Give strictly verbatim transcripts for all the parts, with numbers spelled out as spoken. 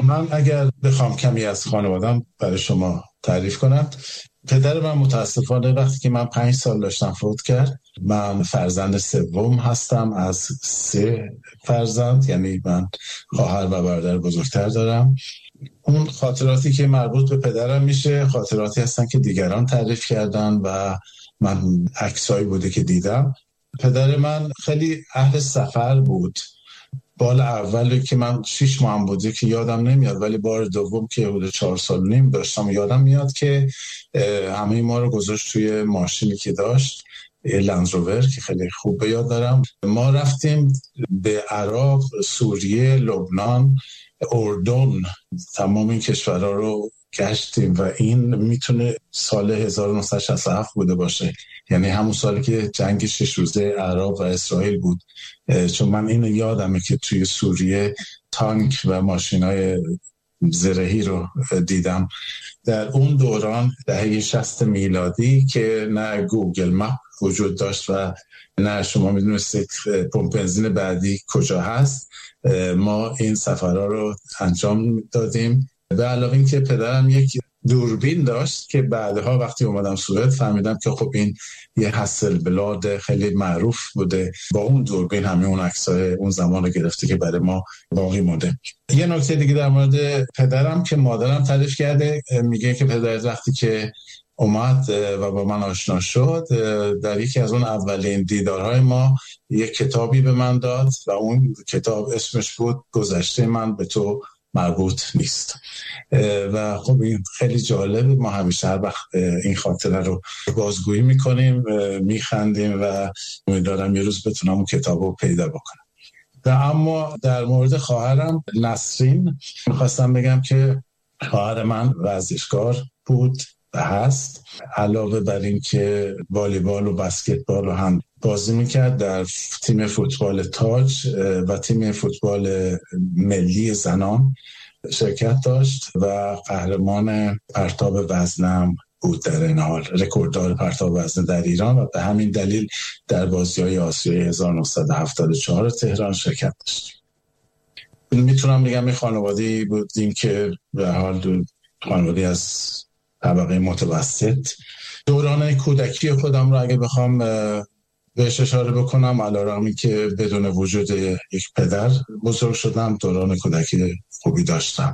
من اگر بخوام کمی از خانوادم برای شما تعریف کنم، پدر من متاسفانه وقتی که من پنج سال داشتم فوت کرد. من فرزند سوم هستم از سه فرزند، یعنی من خواهر و برادر بزرگتر دارم. اون خاطراتی که مربوط به پدرم میشه خاطراتی هستن که دیگران تعریف کردن و من عکسایی بوده که دیدم. پدر من خیلی اهل سفر بود. بال اولی که من شیش ماه بوده که یادم نمیاد، ولی بار دوم که حدود چهار سال نیم داشتم یادم میاد که همه ما رو گذاشت توی ماشینی که داشت، لند روور که خیلی خوب به یاد دارم. ما رفتیم به عراق، سوریه، لبنان، اردن، تمام این کشورها رو گشتیم و این میتونه سال هزار و نهصد و شصت و هفت بوده باشه، یعنی همون سالی که جنگ شش روزه عراق و اسرائیل بود. چون من این یادمه که توی سوریه تانک و ماشینای زرهی رو دیدم. در اون دوران دهه شصت میلادی که نه گوگل مپ وجود داشت و نه شما میدونستید پمپ بنزین بعدی کجا هست، ما این سفرها رو انجام دادیم. به علاوه این که پدرم یک دوربین داشت که بعدها وقتی اومدم سوئد فهمیدم که خب این یه هاسلبلاد خیلی معروف بوده. با اون دوربین همه اون عکسای اون زمان رو گرفته که برای ما باقی مونده. یه نکته دیگه در مورد پدرم که مادرم تعریف کرده، میگه که پدر وقتی که اومد و با من آشنا شد، در یکی از اون اولین دیدارهای ما یک کتابی به من داد و اون کتاب اسمش بود گذشته من به تو مربوط نیست. و خب این خیلی جالبه. ما همیشه هر وقت این خاطره رو بازگویی میکنیم، میخندیم و امیدوارم یه روز بتونم اون کتاب رو پیدا بکنم. و اما در مورد خواهرم نسرین میخواستم بگم که خواهر من ورزشکار بود و هست. علاوه بر این که والیبال و بسکتبال رو هم بازی میکرد، در تیم فوتبال تاج و تیم فوتبال ملی زنان شرکت داشت و قهرمان پرتاب وزنه بود در این حال، رکورددار پرتاب وزنه در ایران و به همین دلیل در بازی‌های آسیایی هزار و نهصد و هفتاد و چهار تهران شرکت داشت. میتونم بگم این خانواده‌ای بودیم که به حال خانواده‌ای از طبقه متوسط. دوران کودکی خودم رو اگه بخوام بهش اشاره بکنم، علیرغم که بدون وجود یک پدر بزرگ شدم، دوران کودکی خوبی داشتم.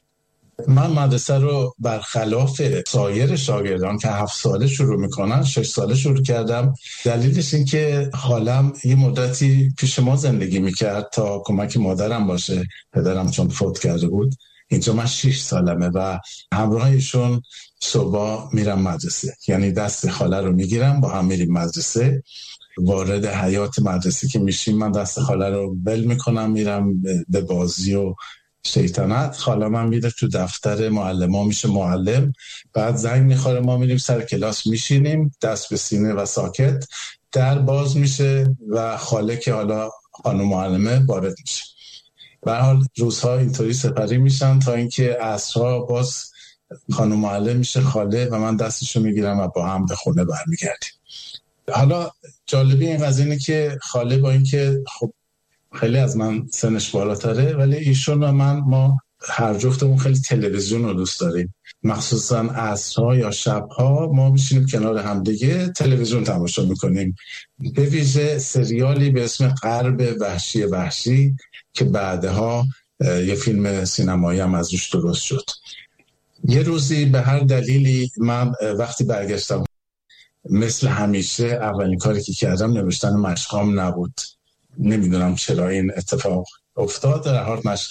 من مدرسه رو برخلاف سایر شاگردان که هفت ساله شروع میکنن شش ساله شروع کردم. دلیلش این که خالم یه مدتی پیش ما زندگی میکرد تا کمک مادرم باشه، پدرم چون فوت کرده بود. اینجا من شش سالمه و همراه ایشون صبح میرم مدرسه، یعنی دست خاله رو میگیرم، با هم میریم مدرسه. وارد حیات مدرسه که میشیم من دست خاله رو بل میکنم، میرم به بازی و شیطنت. خاله من میره تو دفتر معلم ها میشه معلم، بعد زنگ میخوره، ما میریم سر کلاس میشینیم دست به سینه و ساکت، در باز میشه و خاله که حالا خانم معلمه وارد میشه. به هر حال روزها اینطوری سپری میشن تا اینکه عصرها باز خانم معلم میشه خاله و من دستشو میگیرم و با هم به خونه برمیگردیم. حالا جالبی این قضیه اینه که خاله با اینکه خب خیلی از من سنش بالاتره، ولی ایشون و من ما هر جفتمون خیلی تلویزیون رو دوست داریم. مخصوصا عصرها یا شبها ما میشینیم کنار هم دیگه تلویزیون تماشا میکنیم، به ویژه سریالی به اسم غرب وحشی وحشی که بعدها یه فیلم سینمایی هم از روش درست شد. یه روزی به هر دلیلی من وقتی برگشتم، مثل همیشه اولین کاری که کردم نوشتن مشقام نبود. نمیدونم چرا این اتفاق افتاد، در حال مشق